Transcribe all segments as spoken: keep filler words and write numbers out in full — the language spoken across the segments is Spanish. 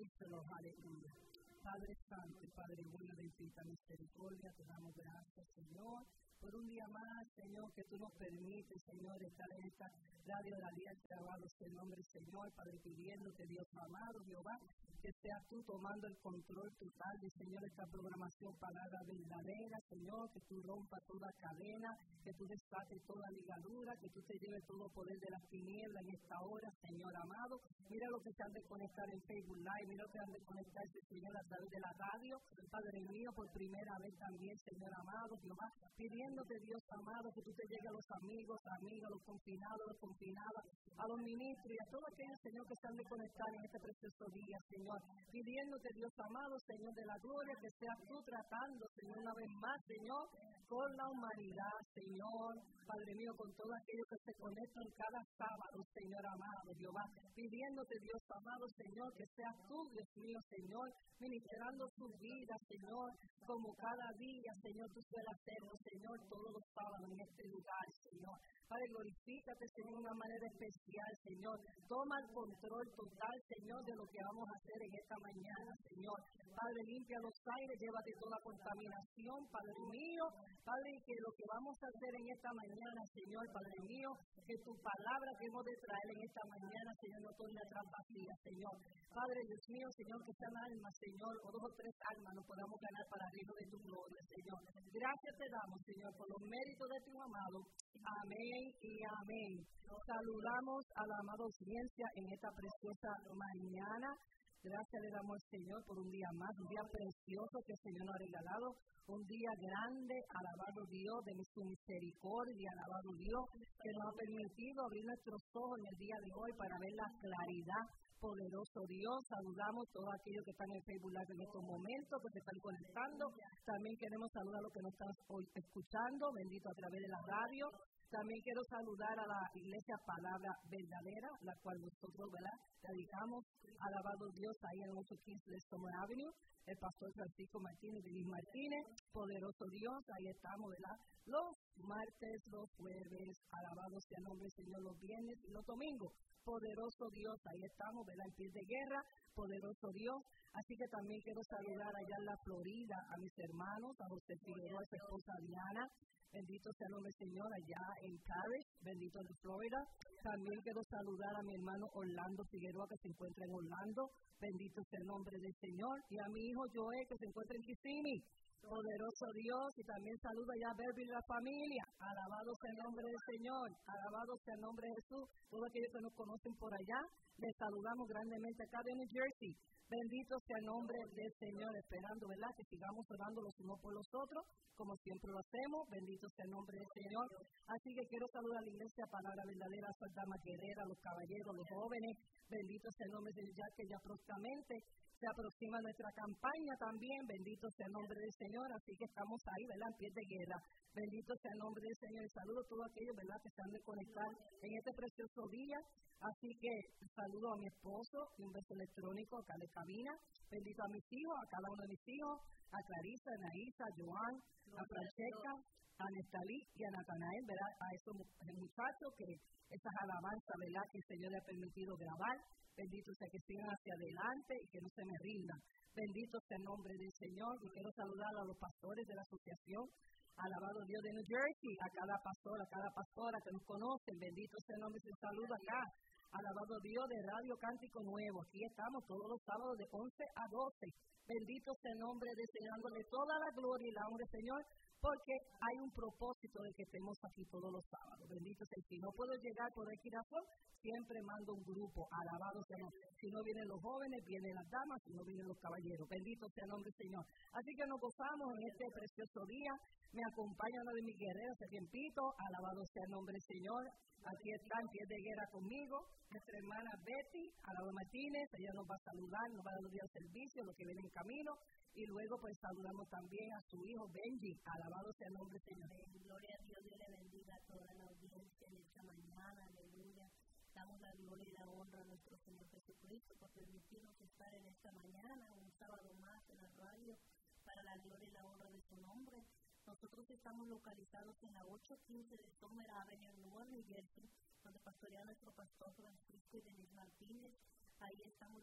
Praise, aleluya. Padre Santo, Padre bueno, bendita misericordia, te damos gracias, Señor, por un día más, Señor, que tú nos permites, Señor, estar en esta radio radial, alabado sea el nombre, Señor, Padre, pidiéndote, Dios amado, Jehová, que seas tú tomando el control total de, Señor, esta programación, palabra verdadera, Señor, que tú rompas toda cadena, que tú desates toda ligadura, que tú te lleves todo poder de las tinieblas en esta hora, Señor amado. Mira lo que se han de conectar en Facebook Live, mira lo que han de conectarse, Señor, a través de la radio, Padre mío, por primera vez también, Señor amado, Jehová, pidiéndote, Dios amado, que tú te llegues a los amigos, amigas, a los confinados, a los confinadas, a los ministros y a todos aquellos, Señor, que se han de conectar en este precioso día, Señor, pidiéndote, Dios amado, Señor de la gloria, que seas tú tratando, Señor, una vez más, Señor, con la humanidad, Señor, Padre mío, con todos aquellos que se conectan cada sábado, Señor amado, Jehová, pidiéndote, Dios amado, Señor, que seas tú, Dios mío, Señor, ministrando su vida, Señor, como cada día, Señor, tú sueles hacerlo, Señor, todos los sábados en este lugar, Señor. Padre, glorifícate, Señor, de una manera especial, Señor. Toma el control total, Señor, de lo que vamos a hacer en esta mañana, Señor. Padre, limpia los aires, llévate toda contaminación, Padre mío. Padre, que lo que vamos a hacer en esta mañana, Señor, Padre mío, que tu palabra que hemos de traer en esta mañana, Señor, no torne atrás vacía, Señor. Padre, Dios mío, Señor, que sean almas, Señor, o dos o tres almas nos podamos ganar para el reino de tu gloria, Señor. Gracias te damos, Señor, por los méritos de tu amado. Amén y amén. Saludamos a la amada audiencia en esta preciosa mañana. Gracias le damos al Señor por un día más, un día precioso que el Señor nos ha regalado, un día grande, alabado Dios de su misericordia, alabado Dios, que nos ha permitido abrir nuestros ojos en el día de hoy para ver la claridad. Poderoso Dios, saludamos a todos aquellos que están en Facebook Live en estos momentos, que se están conectando. También queremos saludar a los que nos están hoy escuchando, bendito a través de la radio. También quiero saludar a la Iglesia Palabra Verdadera, la cual nosotros, ¿verdad?, dedicamos, alabado Dios, ahí en el ocho quince de Summer Avenue, el pastor Francisco Martínez de Luis Martínez, poderoso Dios, ahí estamos, ¿verdad?, los martes, los jueves, alabado sea el nombre del Señor, los viernes y los domingos. Poderoso Dios, ahí estamos, ¿verdad?, en pies de guerra, poderoso Dios. Así que también quiero saludar allá en la Florida a mis hermanos, a José Figueroa, a su esposa Diana. Bendito sea el nombre del Señor allá en Carrick, bendito en Florida. También quiero saludar a mi hermano Orlando Figueroa, que se encuentra en Orlando. Bendito sea el nombre del Señor. Y a mi hijo Joel, que se encuentra en Kissimmee. Poderoso Dios, y también saludo ya a Beverly y la familia. Alabado sea el nombre del Señor, alabado sea el nombre de Jesús. Todos aquellos que nos conocen por allá, les saludamos grandemente acá de New Jersey. Bendito sea el nombre del Señor, esperando, ¿verdad?, que sigamos orando los unos por los otros, como siempre lo hacemos. Bendito sea el nombre del Señor. Así que quiero saludar a la iglesia Palabra Verdadera, a las damas guerreras, los caballeros, los jóvenes. Bendito sea el nombre del Señor, ya que ya próximamente se aproxima nuestra campaña también. Bendito sea el nombre del Señor. Así que estamos ahí, ¿verdad?, en pies de guerra. Bendito sea el nombre del Señor. Y saludo a todos aquellos, ¿verdad?, que se han de conectar en este precioso día. Así que saludo a mi esposo y un beso electrónico acá de cabina. Bendito a mis hijos, a cada uno de mis hijos, a Clarisa, a Naisa, a Joan, a Francesca, a Nestalí y a Natanael, ¿verdad?, a esos muchachos que esas alabanzas, ¿verdad?, que el Señor le ha permitido grabar. Bendito sea, que sigan hacia adelante y que no se me rindan. Bendito sea el nombre del Señor. Y quiero saludar a los pastores de la asociación, alabado Dios de New Jersey, a cada pastor, a cada pastora que nos conocen. Bendito sea el nombre, se saluda acá. Alabado Dios de Radio Cántico Nuevo. Aquí estamos todos los sábados de once a doce. Bendito sea el nombre del Señor, dándole toda la gloria y la honra, Señor, porque hay un propósito de que estemos aquí todos los sábados. Bendito sea. Si no puedo llegar por aquí razón, siempre mando un grupo. Alabado sea el nombre. Si no vienen los jóvenes, vienen las damas. Si no vienen los caballeros. Bendito sea el nombre del Señor. Así que nos gozamos en este precioso día. Me acompaña una de mis guerreras hace tiempito. Alabado sea el nombre del Señor. Aquí está en pies de guerra conmigo nuestra hermana Betty Alado Martínez. Ella nos va a saludar, nos va a dar los días de servicio, lo que viene en camino. Y luego pues saludamos también a su hijo Benji. Alabado sea el nombre del Señor. Gloria a Dios, Dios le bendiga a toda la audiencia en esta mañana. Aleluya. Damos la gloria y la honra a nuestro Señor Jesucristo por permitirnos estar en esta mañana, un sábado más en la radio, para la gloria y la honra de su nombre. Nosotros estamos localizados en la ocho quince de Summer Avenue, en Newark, New Jersey, donde pastorea nuestro pastor Francisco y Denis Martínez. Ahí estamos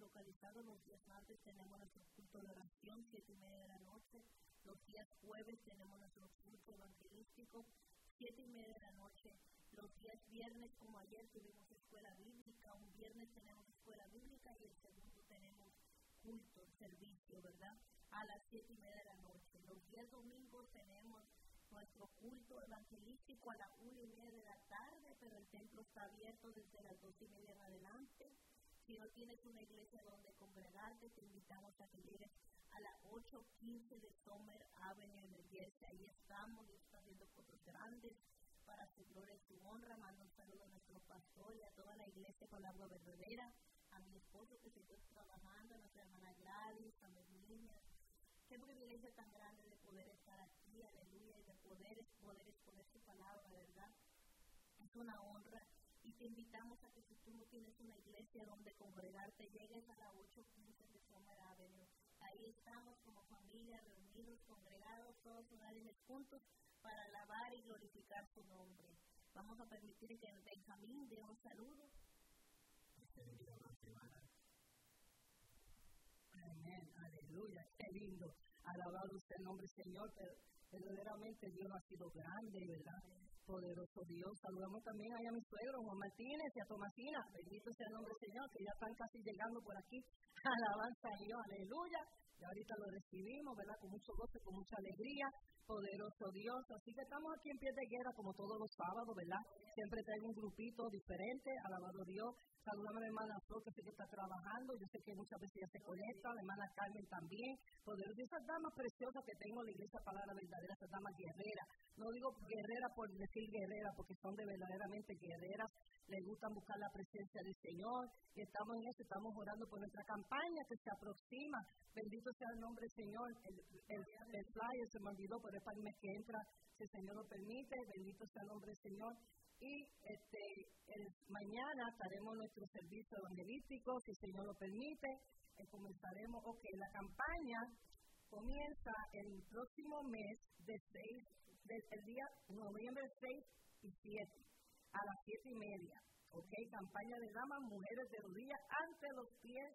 localizados. Los días martes tenemos nuestro culto de oración, siete y media de la noche. Los días jueves tenemos nuestro culto evangelístico, siete y media de la noche. Los días viernes, como ayer, tuvimos escuela bíblica. Un viernes tenemos escuela bíblica y el segundo tenemos culto, servicio, ¿verdad? A las siete y media de la noche. Los días domingos tenemos nuestro culto evangelístico a las una y media de la tarde, pero el templo está abierto desde las dos y media en adelante. Si no tienes una iglesia donde congregarte, te invitamos a que llegues a las ocho quince de Summer Avenue en el Jersey. Ahí estamos, y están viendo fotos grandes para su gloria y su honra. Mando un saludo a nuestro pastor y a toda la iglesia con la agua verdadera, a mi esposo que se encuentra trabajando, a nuestra hermana Gladys, a mis niñas. Qué privilegio tan grande de poder estar aquí, aleluya, y de poder, poder exponer su palabra, ¿verdad? Es una honra. Y te invitamos a que si tú no tienes una iglesia donde congregarte, llegues a la ocho quince de Summer Avenue. Ahí estamos como familia, reunidos, congregados, todos unánimes juntos para alabar y glorificar su nombre. Vamos a permitir que Benjamín dé un saludo. Amén, aleluya, qué lindo. Alabado usted el nombre del Señor, pero verdaderamente Dios ha sido grande, ¿verdad? Poderoso Dios. Saludamos también a mi suegro, Juan Martínez, y a Tomasina. Bendito sea el nombre del Señor, que ya están casi llegando por aquí. Alabanza a Dios, aleluya. Y ahorita lo recibimos, ¿verdad? Con mucho gozo, con mucha alegría. Poderoso Dios. Así que estamos aquí en pie de guerra, como todos los sábados, ¿verdad? Siempre traigo un grupito diferente. Alabado Dios. Saludamos a la hermana Flor, que sé que está trabajando. Yo sé que muchas veces ya se conecta. La hermana Carmen también. Poderoso. Esas damas preciosas que tengo en la iglesia Palabra Verdadera, esas damas guerreras. No digo guerreras por decir guerreras, porque son de verdaderamente guerreras. Les gustan buscar la presencia del Señor. Y estamos en eso, estamos orando por nuestra campaña que se aproxima. Bendito sea el nombre del Señor. El, el, el flyer se me olvidó, pero es para el mes que entra, si el Señor lo permite. Bendito sea el nombre del Señor. Y este, el, mañana estaremos en nuestro servicio evangelístico, si el Señor lo permite. Eh, comenzaremos, ok, la campaña comienza el próximo mes de seis, del el día noviembre seis y siete, a las siete y media. Ok, campaña de damas, mujeres de rodillas ante los pies,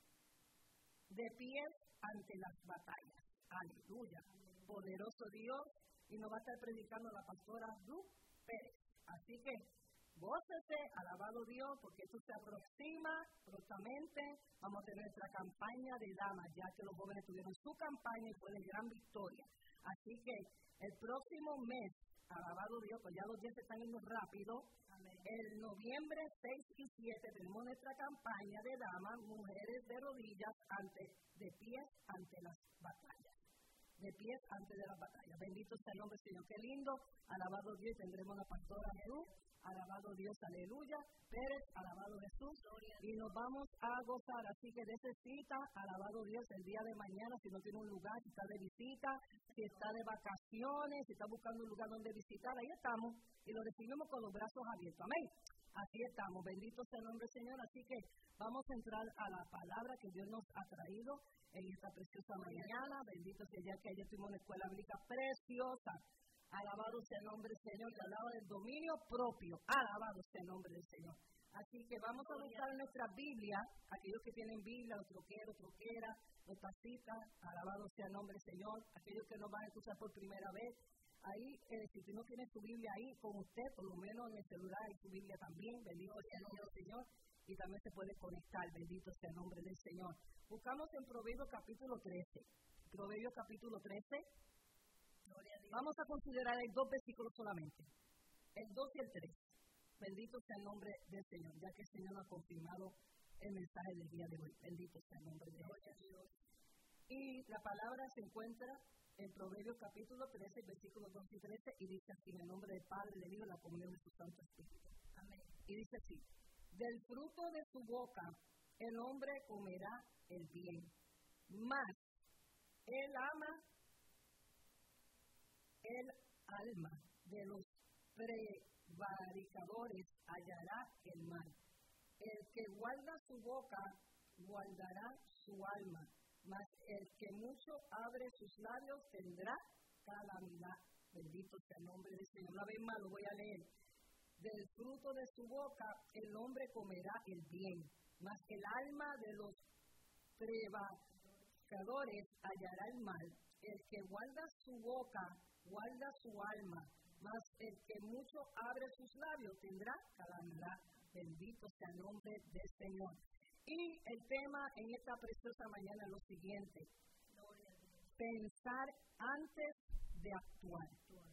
de pies ante las batallas. Aleluya. Poderoso Dios. Y nos va a estar predicando la pastora Ruth Pérez. Así que, gócese, alabado Dios, porque esto se aproxima prontamente. Vamos a tener nuestra campaña de damas, ya que los jóvenes tuvieron su campaña y fue de gran victoria. Así que, el próximo mes, alabado Dios, pues ya los días se están yendo rápido. Amén. El noviembre seis y siete tenemos nuestra campaña de damas, mujeres de rodillas, ante, de pies ante las batallas. De pies antes de las batallas. Bendito sea el nombre del Señor. Qué lindo. Alabado Dios. Tendremos la pastora Ruth. Alabado Dios. Aleluya. Pérez. Alabado Jesús. Y nos vamos a gozar. Así que dése cita. Alabado Dios. El día de mañana, si no tiene un lugar, si está de visita, si está de vacaciones, si está buscando un lugar donde visitar, ahí estamos. Y lo recibimos con los brazos abiertos. Amén. Así estamos. Bendito sea el nombre del Señor. Así que vamos a entrar a la palabra que Dios nos ha traído en esta preciosa mañana. Bendito sea, ya que ayer tuvimos una escuela bíblica preciosa. Alabado sea el nombre del Señor, que hablaba del dominio propio. Alabado sea el nombre del Señor. Así que vamos a buscar en nuestra Biblia, aquellos que tienen Biblia, los troqueros, troqueras, los tacitas. Alabado sea el nombre del Señor. Aquellos que nos van a escuchar por primera vez. Ahí, eh, si tú no tienes tu Biblia ahí con usted, por lo menos en el celular hay tu Biblia también. Bendito sea el nombre del Señor. Y también se puede conectar. Bendito sea el nombre del Señor. Buscamos en Proverbios capítulo trece. Proverbios capítulo trece. Vamos a considerar el dos versículos solamente. El dos y el tres. Bendito sea el nombre del Señor, ya que el Señor nos ha confirmado el mensaje del día de hoy. Bendito sea el nombre de Dios. Y la palabra se encuentra en Proverbios capítulo trece, versículos dos y trece, y dice así, en el nombre del Padre, del Hijo y de la comunión de su Santo Espíritu. Amén. Y dice así, del fruto de su boca el hombre comerá el bien, mas él ama el alma de los prevaricadores hallará el mal. El que guarda su boca guardará su alma, mas el que mucho abre sus labios tendrá calamidad. Bendito sea el nombre del Señor. Una vez más lo voy a leer. Del fruto de su boca el hombre comerá el bien, mas el alma de los prevaricadores hallará el mal. El que guarda su boca, guarda su alma, mas el que mucho abre sus labios tendrá calamidad. Bendito sea el nombre del Señor. Y el tema en esta preciosa mañana es lo siguiente: pensar antes de actuar.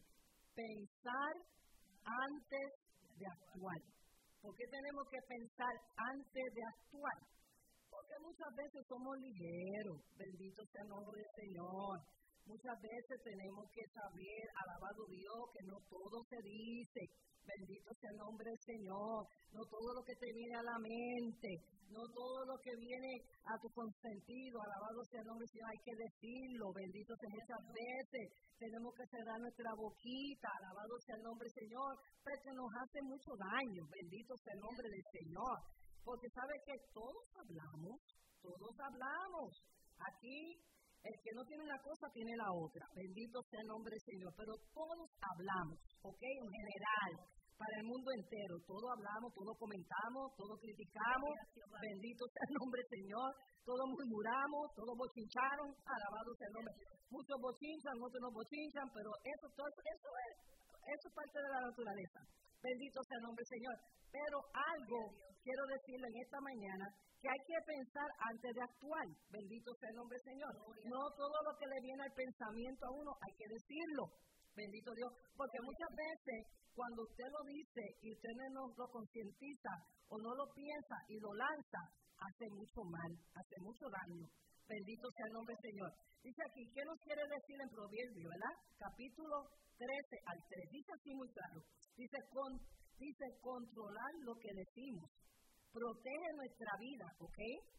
Pensar antes de actuar. ¿Por qué tenemos que pensar antes de actuar? Porque muchas veces somos ligeros. Bendito sea el nombre del Señor. Muchas veces tenemos que saber, alabado Dios, que no todo se dice. Bendito sea el nombre del Señor. No todo lo que te viene a la mente, no todo lo que viene a tu consentido, alabado sea el nombre del Señor, hay que decirlo. Bendito sea, muchas veces tenemos que cerrar nuestra boquita, alabado sea el nombre del Señor, porque nos hace mucho daño. Bendito sea el nombre del Señor. Porque sabe que todos hablamos, todos hablamos. Aquí el que no tiene una cosa tiene la otra. Bendito sea el nombre del Señor. Pero todos hablamos, ¿ok? En general, para el mundo entero. Todos hablamos, todos comentamos, todos criticamos. Bendito sea el nombre del Señor. Todos murmuramos, todos bochincharon. Alabado sea el nombre. Muchos bochinchan, otros no bochinchan, pero eso, todo, eso, es, eso es parte de la naturaleza. Bendito sea el nombre del Señor. Pero algo quiero decirle en esta mañana, que hay que pensar antes de actuar. Bendito sea el nombre del Señor. No todo lo que le viene al pensamiento a uno hay que decirlo. Bendito Dios. Porque muchas veces cuando usted lo dice y usted no lo concientiza o no lo piensa y lo lanza, hace mucho mal, hace mucho daño. Bendito sea el nombre del Señor. Dice aquí, ¿qué nos quiere decir en Proverbios, verdad? Capítulo trece al tres. Dice así muy claro. Dice, con, dice controlar lo que decimos. Protege nuestra vida, ¿ok?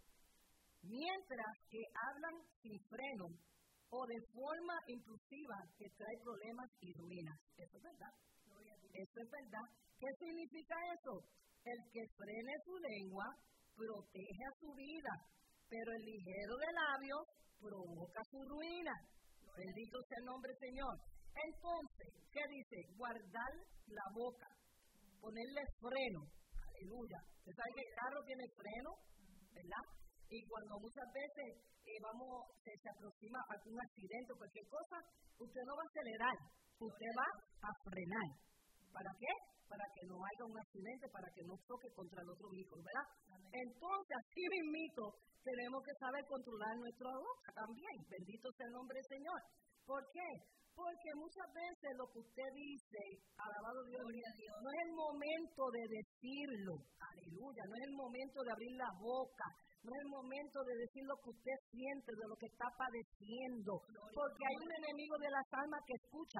Mientras que hablan sin freno o de forma impulsiva que trae problemas y ruinas. Eso es verdad. Eso es verdad. ¿Qué significa eso? El que frene su lengua protege a su vida, pero el ligero de labios provoca su ruina. Bendito sea el nombre del Señor. Entonces, ¿qué dice? Guardar la boca, ponerle freno. Aleluya. Usted sabe que el carro tiene freno, ¿verdad? Y cuando muchas veces eh, vamos, se, se aproxima a algún accidente o cualquier cosa, usted no va a acelerar, usted va a frenar. ¿Para qué? Para que no haya un accidente, para que no choque contra el otro vehículo, ¿verdad? Entonces, así mismito, tenemos que saber controlar nuestra boca también. Bendito sea el nombre del Señor. ¿Por qué? Porque muchas veces lo que usted dice, alabado Dios, no es el momento de decirlo, aleluya, no es el momento de abrir la boca, no es el momento de decir lo que usted siente, de lo que está padeciendo, porque hay un enemigo de las almas que escucha.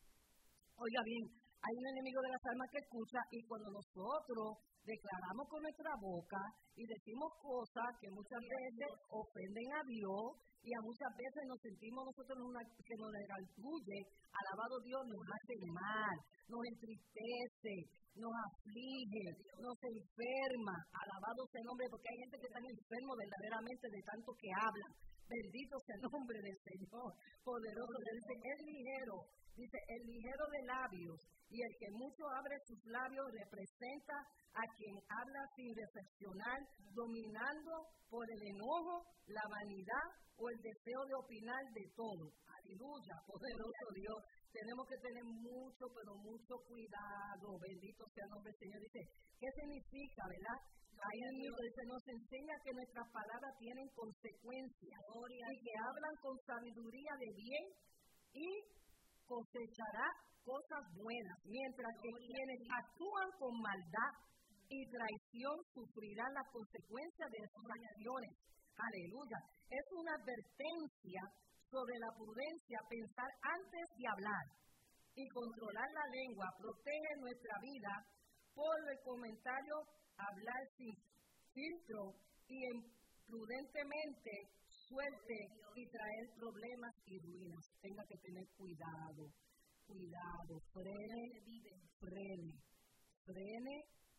Oiga bien, hay un enemigo de las almas que escucha y cuando nosotros declaramos con nuestra boca y decimos cosas que muchas veces ofenden a Dios y a muchas veces nos sentimos nosotros una, que nos regalgulle, alabado Dios, nos hace mal, nos entristece, nos aflige, nos enferma, alabado sea el nombre, porque hay gente que está enfermo verdaderamente de tanto que habla. Bendito sea el nombre del Señor, poderoso. Dice, es ligero, dice, el ligero de labios y el que mucho abre sus labios representa a quien habla sin reflexionar, dominando por el enojo, la vanidad o el deseo de opinar de todo. Aleluya, poderoso Dios. Tenemos que tener mucho, pero mucho cuidado. Bendito sea el nombre del Señor. Dice, ¿qué significa, verdad? Ahí el libro dice, nos enseña que nuestras palabras tienen consecuencias y que hablan con sabiduría de bien y cosechará cosas buenas, mientras que quienes actúan con maldad y traición sufrirán las consecuencias de sus acciones. Aleluya. Es una advertencia sobre la prudencia, pensar antes de hablar y controlar la lengua protege nuestra vida por el comentario, hablar sin filtro y imprudentemente suelte y traer problemas y ruinas. Tenga que tener cuidado, cuidado, frene, frene, frene su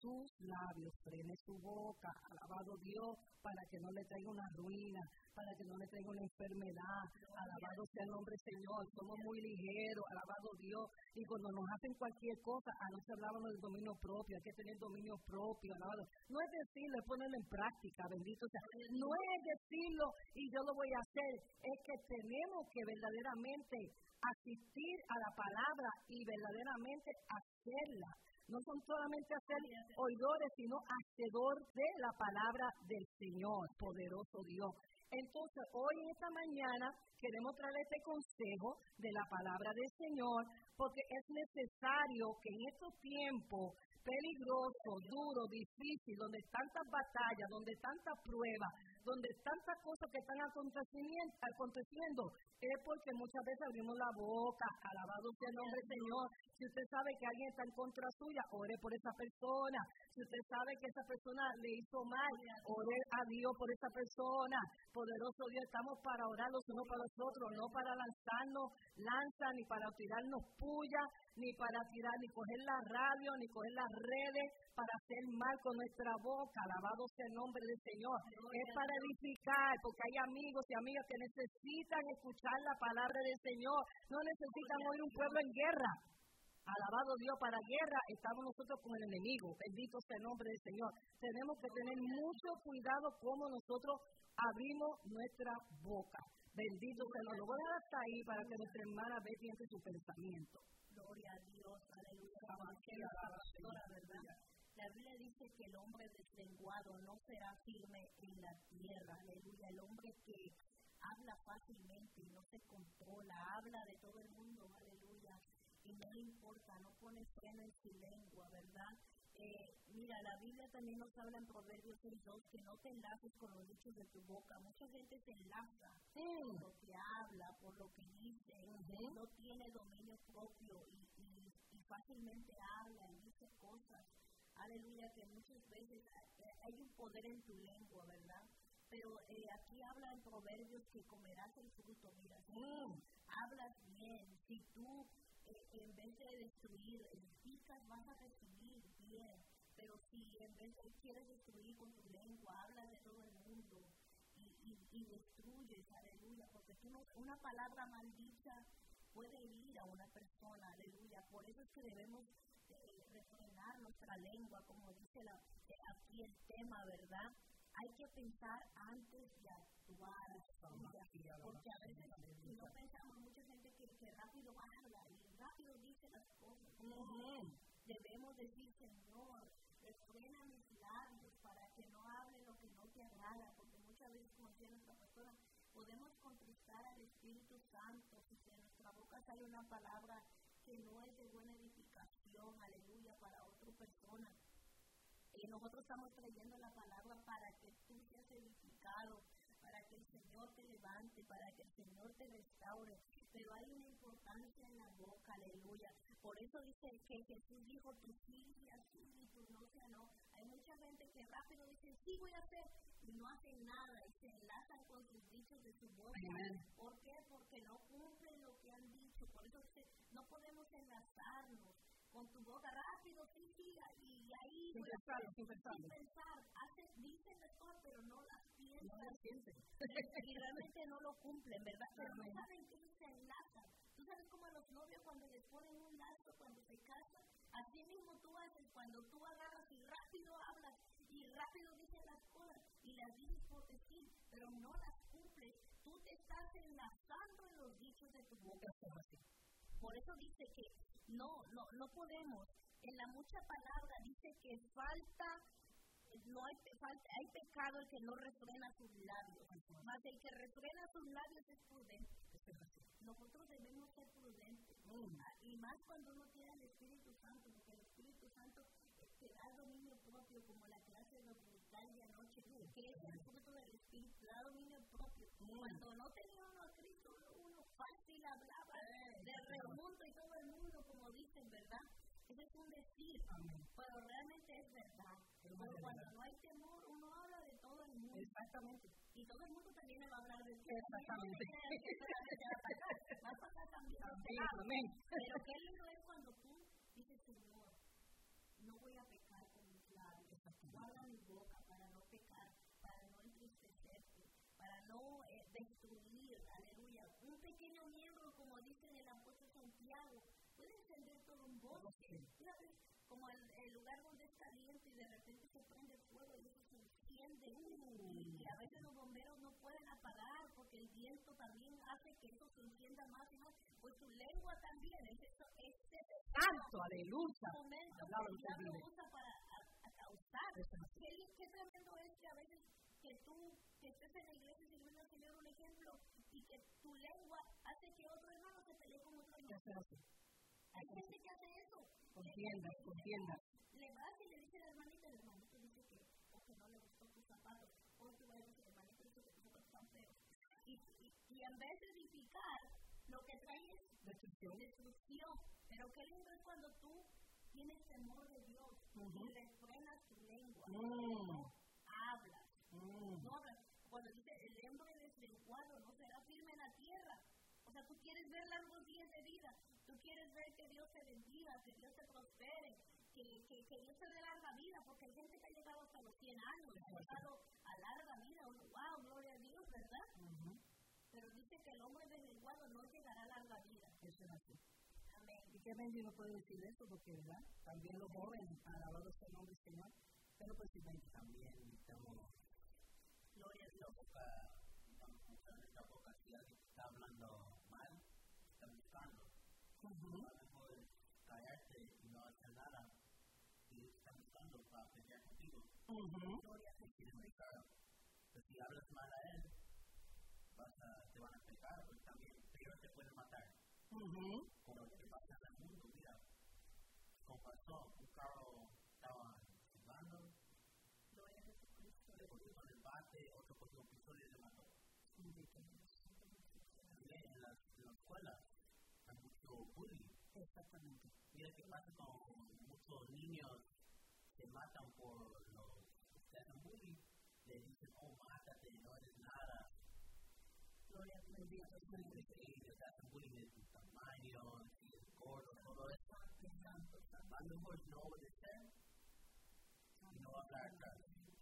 sus labios, frene su boca, alabado Dios, para que no le traiga una ruina, para que no le traiga una enfermedad. Alabado sea el nombre del Señor. Somos muy ligeros, alabado Dios. Y cuando nos hacen cualquier cosa, anoche hablábamos del dominio propio, hay que tener dominio propio, alabado. No es decirlo, es ponerlo en práctica, bendito sea. No es decirlo y yo lo voy a hacer, es que tenemos que verdaderamente asistir a la palabra y verdaderamente hacerla. No son solamente hacer oidores, sino hacedor de la palabra del Señor, poderoso Dios. Entonces, hoy en esta mañana queremos traer este consejo de la palabra del Señor, porque es necesario que en estos tiempos peligrosos, duros, difíciles, donde tantas batallas, donde tantas pruebas, donde tantas cosas que están aconteciendo, aconteciendo, es porque muchas veces abrimos la boca, alabado sea el nombre del Señor. Si usted sabe que alguien está en contra suya, ore por esa persona. Si usted sabe que esa persona le hizo mal, ore a Dios por esa persona. Poderoso Dios, estamos para orar los unos para los otros, no para lanzarnos lanza, ni para tirarnos puya, ni para tirar, ni coger la radio, ni coger las redes, para hacer mal con nuestra boca. Alabado sea el nombre del Señor. Es para edificar, porque hay amigos y amigas que necesitan escuchar la palabra del Señor. No necesitan oír un pueblo en guerra. Alabado Dios, para guerra estamos nosotros con el enemigo. Bendito sea el nombre del Señor. Tenemos que tener mucho cuidado como nosotros abrimos nuestra boca. Bendito sea el Señor. Lo voy a dejar hasta ahí para que nuestra hermana ve piense su pensamiento. Gloria a Dios, aleluya. La verdad. La Biblia dice que el hombre deslenguado no será firme en la tierra. Aleluya. El hombre que habla fácilmente y no se controla, habla de todo el mundo. Aleluya. Y no le importa, no pone freno en su lengua, ¿verdad? Eh, mira, la Biblia también nos habla en Proverbios seis dos que no te enlaces con los dichos de tu boca. Mucha gente se enlaza sí. por lo que habla, por lo que dice, uh-huh. no tiene dominio propio y, y, y fácilmente habla y dice cosas. Aleluya, que muchas veces hay un poder en tu lengua, ¿verdad? Pero eh, aquí habla en Proverbios que comerás el fruto. Mira, si mm. hablas bien, si tú Eh, en vez de destruir, edificas, vas a recibir bien, pero si en vez de quieres destruir con tu lengua, hablas de todo el mundo y, y, y destruyes, aleluya, porque tú no, una palabra maldicha puede herir a una persona, aleluya. Por eso es que debemos eh, refrenar nuestra lengua, como dice la, eh, aquí el tema, ¿verdad? Hay que pensar antes de actuar, porque a veces si no pensamos, mucha gente que, que rápido habla y rápido dice las cosas. Uh-huh. Debemos decir, Señor, refrena mis labios para que no hable lo que no te agrada, porque muchas veces, como decía nuestra pastora, podemos contristar al Espíritu Santo si de nuestra boca sale una palabra que no es de buena edificación, aleluya, para otra persona. Y nosotros estamos trayendo la palabra para que tú seas edificado, para que el Señor te levante, para que el Señor te restaure. Pero hay una importancia en la boca, aleluya. Por eso dice que Jesús dijo, tú sí, así, y tú no, sea no. Hay mucha gente que rápido dice, sí voy a hacer, y no hacen nada, y se enlazan con sus dichos de su boca. Amen. ¿Por qué? Porque no cumplen lo que han dicho. Por eso se, no podemos enlazarnos con tu boca rápido, sí, sí, y ahí sin pensar, sin pensar, sin pensar, haces, dicen las cosas, pero no las piensan, no las sienten, y realmente no lo cumplen, ¿verdad? Pero no saben que se enlazan. Tú sabes como a los novios cuando les ponen un lazo, cuando se casan, así mismo tú haces, cuando tú agarras y rápido hablas, y rápido dices las cosas, y las dices por decir, pero no las cumples, tú te estás enlazando en los dichos de tu boca. Por eso dice que no, no, no podemos. En la mucha palabra dice que falta, no hay, falta, hay pecado el que no refrena sus labios. Más el que refrena sus labios es prudente. Nosotros debemos ser prudentes. Mm. Y más cuando uno tiene el Espíritu Santo, porque el Espíritu Santo te da dominio propio, como la clase dominical de anoche, que es el fruto del Espíritu, da dominio propio. Mm. Cuando no tenía uno a Cristo, uno fácil hablaba de remundo y todo el mundo, como dicen, ¿verdad? Ese es un decir, amén. Pero realmente es verdad. Pero, pero cuando verdad. No hay temor, uno habla de todo el mundo. Exactamente. Y todo el mundo también le va a hablar de ti. Exactamente. Va a pasar también. Amén. Pero qué lindo es cuando tú dices, Señor, no voy a pecar con mis labios. pequeño miembro, como dice el apóstol Santiago, puede encender todo un bosque. Como el, el lugar donde es caliente y de repente se prende fuego y eso se enciende. Uh, y a veces los bomberos no pueden apagar porque el viento también hace que eso se encienda más y más. Pues tu lengua también es eso. Es ese santo, aleluya. momento que Dios lo usa para a, a causar. Qué, qué tremendo es que a veces que tú que estés en la iglesia sirviendo al Señor, un ejemplo, y que tu lengua hace que otro hermano se pelee con otro hermano. Hay gente que hace eso. Contienda, contienda. Le vas y le dice a la hermanita, el hermanito dice que, o que no le gustó tus zapatos, o tú vas a decir, el hermanito dice que tus zapatos están feos. Y, y, y en vez de edificar, lo que trae es destrucción. destrucción. Pero qué lindo es cuando tú tienes temor de Dios, uh-huh. y refrenas tu lengua, mm. no hablas, mm. no hablas. Cuando dice, el hombre deslenguado no será firme en la tierra. O sea, tú quieres ver largos días de vida, tú quieres ver que Dios te bendiga, que Dios te prospere, que, que, que Dios te dé larga vida, porque hay gente que ha llegado hasta los cien años, ha llegado a larga vida, wow, gloria a Dios, ¿verdad? Uh-huh. Pero dice que el hombre deslenguado no llegará a larga vida. Eso es así. Amén. Y qué bendición no puede decir eso, porque, ¿verdad? También los jóvenes, alabado sea el nombre del Señor, pero pues si ven también estamos, gloria a Dios. En esta época, si alguien está hablando mal, está buscando. Uh-huh. A lo mejor callarte y no hacer nada, y está buscando para pelear contigo. Uh-huh. Gloria a Dios. Pero si hablas mal a él, vas a, te van a pecar, pues también peor te pueden matar. Uh-huh. Como lo que pasa en el mundo, mira, como pasó, un carro estaba jugando, le cogió con el bate, otro cogió un pistola y le mató. También en la, en la escuela hay mucho bullying. Exactamente. Mira qué pasa con muchos niños que matan por los que hacen bullying. Le dicen, oh, mátate, no eres nada. Gloria a Dios. Y les hacen bullying de tu tamaño, y el gordo, todo eso. A lo mejor no obedecer y no hablar atrás.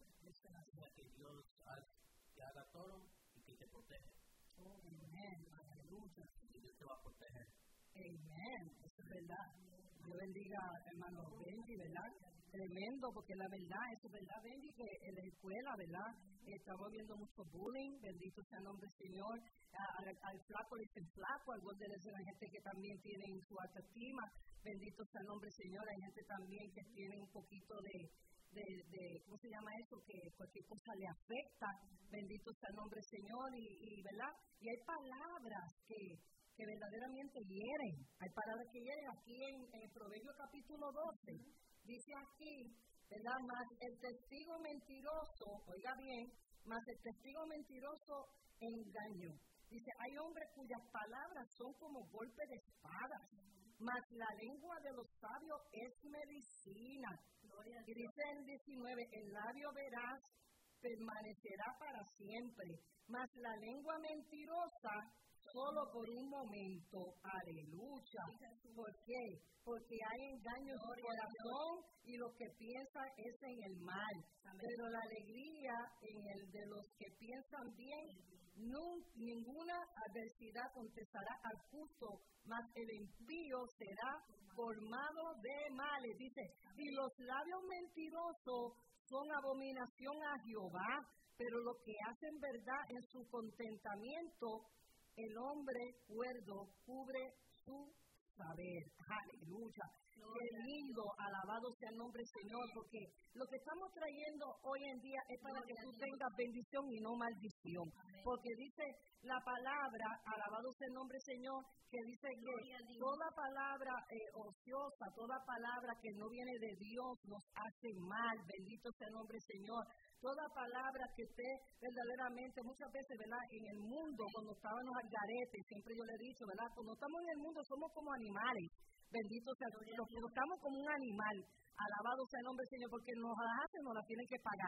Deja que Dios te haga todo y que te protege. Oh, amén, aleluya. Y Dios te va a proteger. Amén, eso es verdad. Dios bendiga, hermano Benji, ¿verdad? Tremendo, porque la verdad, eso es verdad, Benji, que en la escuela, ¿verdad? Estamos viendo mucho bullying, bendito sea el nombre del Señor. Al, al flaco le dicen flaco, al gordo le dicen a gente que también tienen su autoestima, bendito sea el nombre del Señor. Hay gente también que tiene un poquito de... De, de, ¿cómo se llama eso? Que cualquier cosa le afecta, bendito sea el nombre del Señor, y, y ¿verdad? Y hay palabras que, que verdaderamente hieren, hay palabras que hieren. Aquí en, en el Proverbio capítulo doce, dice aquí, ¿verdad? Más el testigo mentiroso, oiga bien, más el testigo mentiroso engaño. Dice, hay hombres cuyas palabras son como golpes de espadas, mas la lengua de los sabios es medicina. Y dice el diecinueve, el labio veraz permanecerá para siempre, mas la lengua mentirosa solo por un momento. Aleluya. ¿Por qué? Porque hay engaño en su corazón y lo que piensa es en el mal. Pero la alegría en el de los que piensan bien, no, ninguna adversidad contestará al justo, mas el impío será formado de males. Dice, y los labios mentirosos son abominación a Jehová, pero lo que hacen verdad en su contentamiento, el hombre cuerdo cubre su saber. Aleluya. Qué lindo, alabado sea el nombre del Señor, porque lo que estamos trayendo hoy en día es para que tú tengas bendición y no maldición. Porque dice la palabra, alabado sea el nombre del Señor, que dice que toda palabra eh, ociosa, toda palabra que no viene de Dios nos hace mal. Bendito sea el nombre del Señor. Toda palabra que esté verdaderamente, muchas veces, ¿verdad? En el mundo, cuando estábamos al garete, siempre yo le he dicho, ¿verdad? Cuando estamos en el mundo somos como animales. Bendito sea Dios, nos estamos como un animal. Alabado sea el nombre del Señor, porque nos las hacen, nos las tienen que pagar.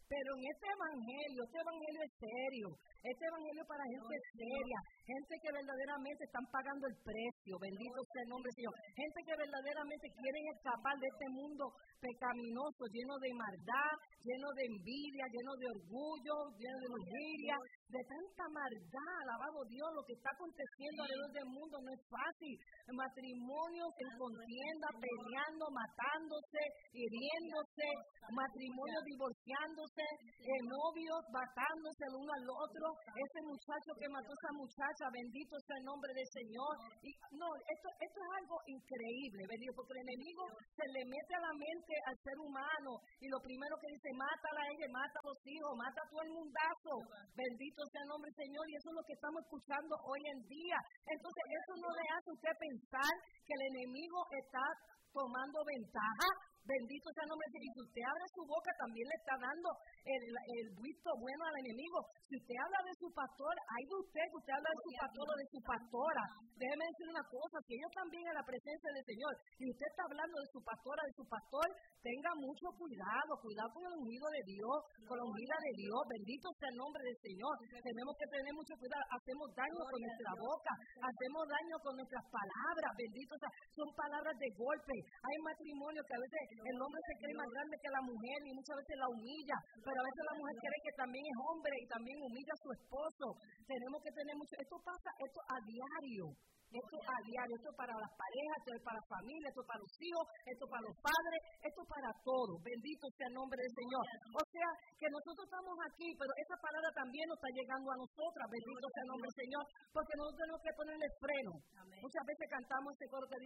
Pero en este evangelio, este evangelio es serio. Este evangelio para gente seria, gente que verdaderamente están pagando el precio, bendito sea el nombre del Señor. Gente que verdaderamente quieren escapar de este mundo pecaminoso, lleno de maldad, lleno de envidia, lleno de orgullo, lleno de lujuria, de tanta maldad. Alabado Dios, lo que está aconteciendo alrededor del mundo no es fácil. Matrimonios en contienda, peleando, matándose, hiriéndose, matrimonios divorciándose, eh, novios matándose el uno al otro. Ese muchacho que mató a esa muchacha, bendito sea el nombre del Señor. Y no, esto, esto es algo increíble, bendito, porque el enemigo se le mete a la mente al ser humano y lo primero que dice, mátala a ella, mata a los hijos, mata a todo el mundazo. Bendito sea el nombre del Señor, y eso es lo que estamos escuchando hoy en día. Entonces, eso no le hace a usted pensar que el enemigo está tomando ventaja. Bendito sea el nombre de Dios. Y si usted abre su boca, también le está dando el, el visto bueno al enemigo. Si usted habla de su pastor, hay de usted que usted habla de su pastor o de su pastora. Déjeme decir una cosa, si ellos también en la presencia del Señor, y usted está hablando de su pastora, de su pastor, tenga mucho cuidado, cuidado con el ungido de Dios, con la ungida de Dios. Bendito sea el nombre del Señor. Tenemos que tener mucho cuidado. Hacemos daño con nuestra boca, hacemos daño con nuestras palabras. Bendito sea, son palabras de golpe. Hay matrimonios que a veces el hombre se cree más grande que la mujer y muchas veces la humilla, pero a veces la mujer cree que también es hombre y también humilla a su esposo. Tenemos que tener mucho, esto pasa, esto a diario. Esto a diario, esto para las parejas, esto es para la familia, esto para los hijos, esto para los padres, esto para todos. Bendito sea el nombre del Señor. O sea, que nosotros estamos aquí, pero esa palabra también nos está llegando a nosotras. Bendito sea el nombre del Señor, porque nosotros tenemos que ponerle freno. Amén. Muchas veces cantamos este coro que